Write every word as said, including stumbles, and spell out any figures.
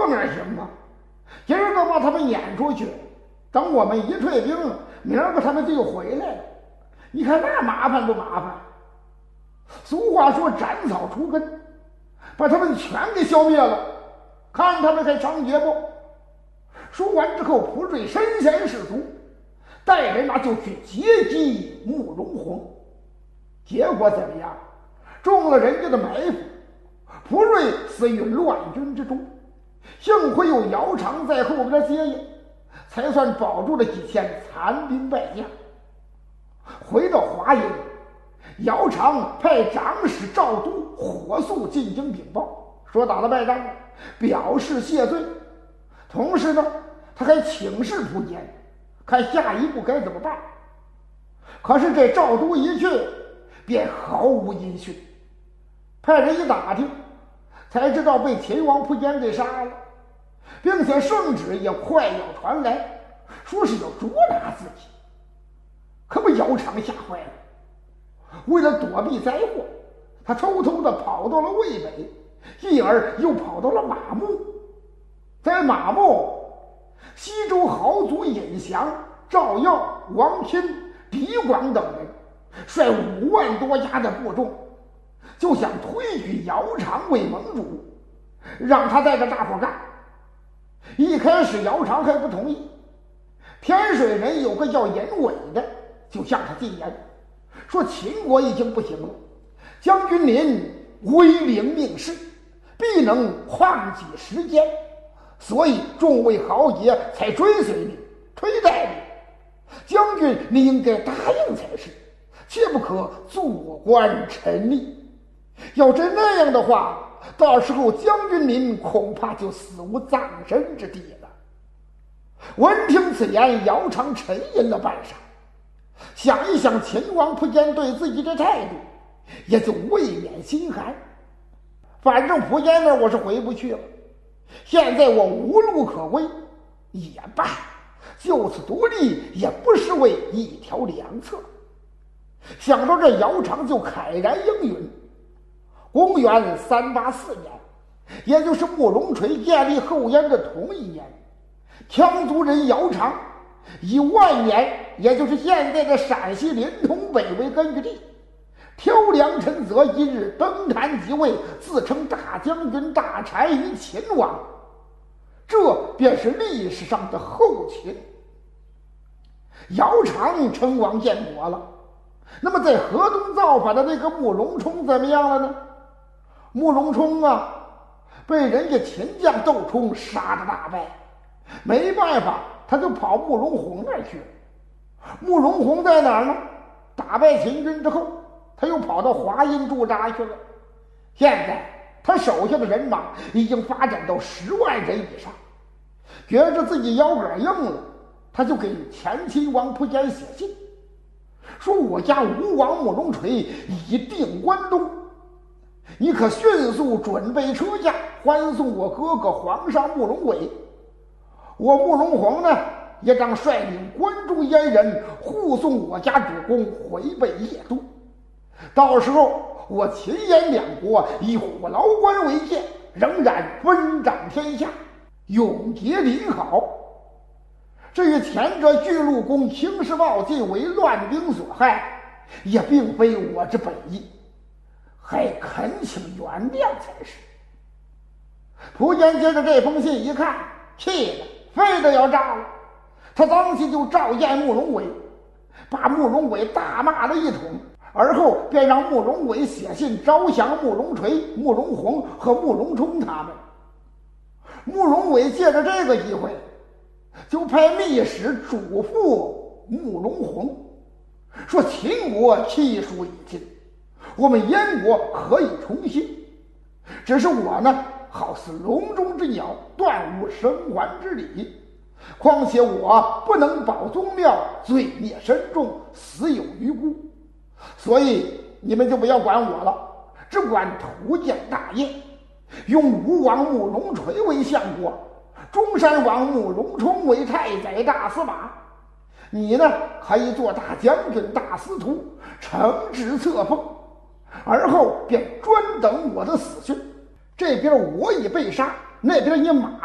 面行吗？今儿个把他们撵出去，等我们一退兵，明儿个他们就又回来了。你看那麻烦不麻烦？俗话说斩草除根，把他们全给消灭了，看他们还猖獗不？说完之后，蒲瑞身先士卒，带人那就去截击慕容宏。结果怎么样？中了人家的埋伏，蒲瑞死于乱军之中。幸亏有姚苌在后边接应，才算保住了几千残兵败将。回到华阴，姚苌派长史赵都火速进京禀报，说打了败仗，表示谢罪。同时呢，他还请示蒲坚，看下一步该怎么办。可是这赵都一去，便毫无音讯。派人一打听，才知道被秦王蒲坚给杀了，并且圣旨也快要传来，说是要捉拿自己。可把姚苌吓坏了，为了躲避灾祸，他偷偷的跑到了渭北，继而又跑到了马牧。在马牧，西周豪族尹祥、赵耀、王钦、狄广等人率五万多家的部众，就想推举姚苌为盟主，让他带着大伙干。一开始姚苌还不同意，天水人有个叫尹伟的，就向他进言，说秦国已经不行了，将军您威灵命世，必能旷几时间，所以众位豪杰才追随你，推戴你。将军你应该答应才是，切不可坐观沉溺。要真那样的话，到时候将军您恐怕就死无葬身之地了。闻听此言，姚苌沉吟了半晌，想一想秦王蒲坚对自己的态度，也就未免心寒。反正蒲坚那我是回不去了，现在我无路可归，也罢，就此独立也不失为一条良策。想到这，姚苌就慨然应允。公元三八四年，也就是慕容垂建立后燕的同一年，羌族人姚苌以万年，也就是现在的陕西临潼北为根据地，挑梁陈泽一日登坛即位，自称大将军，大单于秦王。这便是历史上的后秦。姚苌称王建国了，那么在河东造反的那个慕容冲怎么样了呢？慕容冲啊，被人家秦将窦冲杀得大败，没办法，他就跑慕容宏那儿去了。慕容宏在哪儿呢？打败秦军之后，他又跑到华阴驻扎去了。现在他手下的人马已经发展到十万人以上，觉着自己腰杆硬了，他就给前秦王蒲坚写信，说我家吴王慕容垂已定关东，你可迅速准备车驾，欢送我哥哥皇上慕容伟。我慕容宏呢，也当率领关中阉人护送我家主公回北邺都。到时候我秦燕两国以虎牢关为界，仍然分掌天下，永结邻好。至于前者巨鹿公兴师暴进，为乱兵所害，也并非我之本意，还恳请原谅才是。蒲坚接着这封信一看，气得肺都要炸了，他当即就召见慕容伟，把慕容伟大骂了一通，而后便让慕容伟写信招降慕容垂、慕容宏和慕容冲他们。慕容伟借着这个机会，就派密使嘱咐慕容宏，说秦国气数已尽，我们燕国可以重新，只是我呢，好似笼中之鸟，断无生还之理。况且我不能保宗庙，罪孽深重，死有余辜，所以你们就不要管我了，只管图建大业，用吴王慕容垂为相国，中山王慕容冲为太宰大司马。你呢，可以做大将军、大司徒，承旨册封，而后便专等我的死讯。这边我已被杀，那边你马